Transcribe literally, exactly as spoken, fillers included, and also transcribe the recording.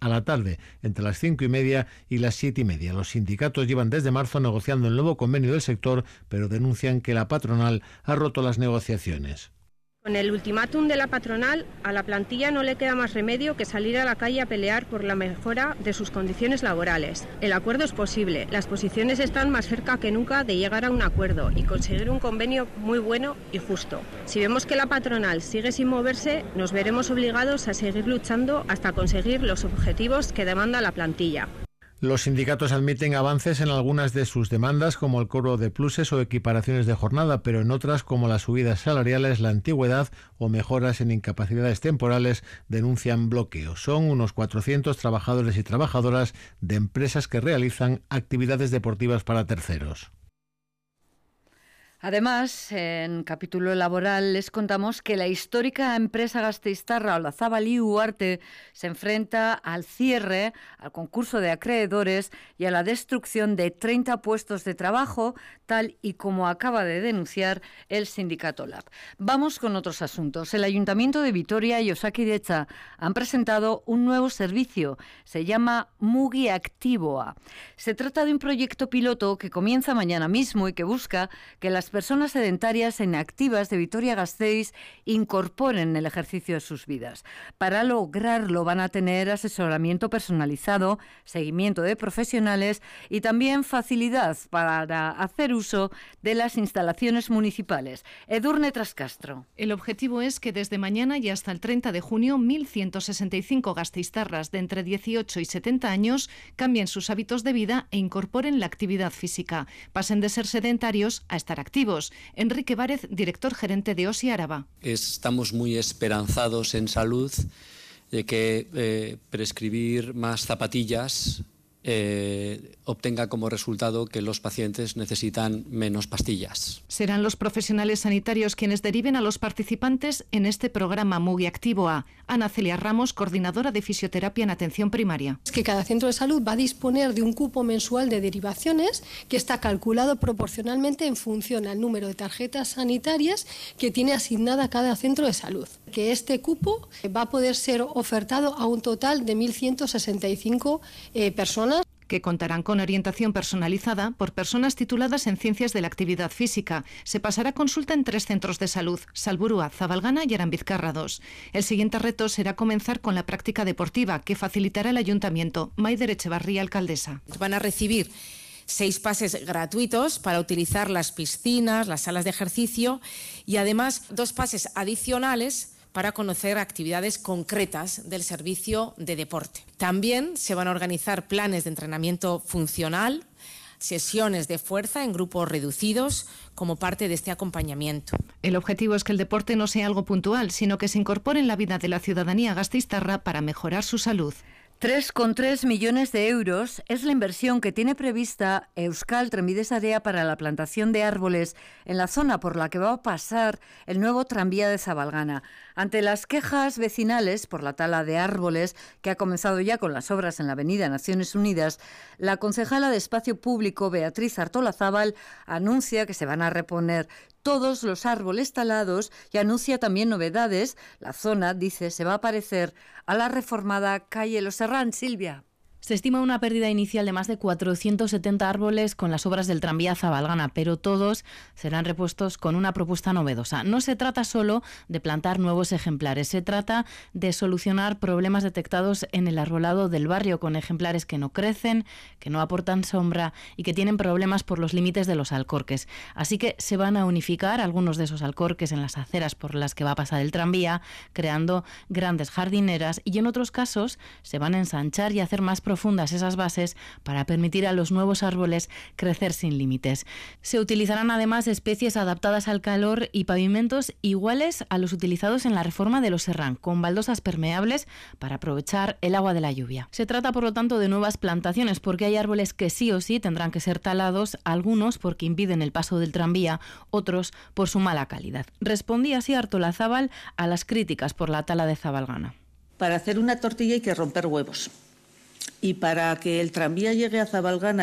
a la tarde, entre las cinco y media y las siete y media. Los sindicatos llevan desde marzo negociando el nuevo convenio del sector, pero denuncian que la patronal ha roto las negociaciones. Con el ultimátum de la patronal, a la plantilla no le queda más remedio que salir a la calle a pelear por la mejora de sus condiciones laborales. El acuerdo es posible, las posiciones están más cerca que nunca de llegar a un acuerdo y conseguir un convenio muy bueno y justo. Si vemos que la patronal sigue sin moverse, nos veremos obligados a seguir luchando hasta conseguir los objetivos que demanda la plantilla. Los sindicatos admiten avances en algunas de sus demandas, como el cobro de pluses o equiparaciones de jornada, pero en otras, como las subidas salariales, la antigüedad o mejoras en incapacidades temporales, denuncian bloqueos. Son unos cuatrocientos trabajadores y trabajadoras de empresas que realizan actividades deportivas para terceros. Además, en capítulo laboral les contamos que la histórica empresa gasteiztarra Olazábal y Uarte se enfrenta al cierre, al concurso de acreedores y a la destrucción de treinta puestos de trabajo, tal y como acaba de denunciar el sindicato Lab. Vamos con otros asuntos. El Ayuntamiento de Vitoria y Osakidetza han presentado un nuevo servicio. Se llama Mugi Activoa. Se trata de un proyecto piloto que comienza mañana mismo y que busca que las personas sedentarias e inactivas de Vitoria-Gasteiz incorporen el ejercicio de sus vidas. Para lograrlo van a tener asesoramiento personalizado, seguimiento de profesionales y también facilidad para hacer uso de las instalaciones municipales. Edurne Trascastro. El objetivo es que desde mañana y hasta el treinta de junio mil ciento sesenta y cinco gasteiztarras de entre dieciocho y setenta años cambien sus hábitos de vida e incorporen la actividad física. Pasen de ser sedentarios a estar activos. Enrique Várez, director gerente de Osi Araba. Estamos muy esperanzados en salud de que eh, prescribir más zapatillas eh, obtenga como resultado que los pacientes necesitan menos pastillas. Serán los profesionales sanitarios quienes deriven a los participantes en este programa Mugi Activoa. Ana Celia Ramos, coordinadora de fisioterapia en atención primaria. Es que cada centro de salud va a disponer de un cupo mensual de derivaciones que está calculado proporcionalmente en función al número de tarjetas sanitarias que tiene asignada cada centro de salud. Que este cupo va a poder ser ofertado a un total de mil ciento sesenta y cinco eh, personas. Que contarán con orientación personalizada por personas tituladas en Ciencias de la Actividad Física. Se pasará consulta en tres centros de salud, Salburua, Zabalgana y Arambizkarra dos. El siguiente reto será comenzar con la práctica deportiva, que facilitará el Ayuntamiento. Maider Echevarría, alcaldesa. Van a recibir seis pases gratuitos para utilizar las piscinas, las salas de ejercicio y además dos pases adicionales para conocer actividades concretas del servicio de deporte. También se van a organizar planes de entrenamiento funcional, sesiones de fuerza en grupos reducidos como parte de este acompañamiento. El objetivo es que el deporte no sea algo puntual, sino que se incorpore en la vida de la ciudadanía gasteiztarra para mejorar su salud. tres coma tres millones de euros es la inversión que tiene prevista Euskal Trenbide Sarea para la plantación de árboles en la zona por la que va a pasar el nuevo tranvía de Zabalgana. Ante las quejas vecinales por la tala de árboles, que ha comenzado ya con las obras en la avenida Naciones Unidas, la concejala de Espacio Público, Beatriz Artolazábal, anuncia que se van a reponer todos los árboles talados y anuncia también novedades. La zona, dice, se va a parecer a la reformada calle Los Serrán. Silvia. Se estima una pérdida inicial de más de cuatrocientos setenta árboles con las obras del tranvía Zabalgana, pero todos serán repuestos con una propuesta novedosa. No se trata solo de plantar nuevos ejemplares, se trata de solucionar problemas detectados en el arbolado del barrio con ejemplares que no crecen, que no aportan sombra y que tienen problemas por los límites de los alcorques. Así que se van a unificar algunos de esos alcorques en las aceras por las que va a pasar el tranvía, creando grandes jardineras, y en otros casos se van a ensanchar y hacer más profundas esas bases para permitir a los nuevos árboles crecer sin límites. Se utilizarán además especies adaptadas al calor y pavimentos iguales a los utilizados en la reforma de Los Serrán, con baldosas permeables para aprovechar el agua de la lluvia. Se trata, por lo tanto, de nuevas plantaciones, porque hay árboles que sí o sí tendrán que ser talados, algunos porque impiden el paso del tranvía, otros por su mala calidad. Respondía así Artolazábal a las críticas por la tala de Zabalgana. Para hacer una tortilla hay que romper huevos. Y para que el tranvía llegue a Zabalgana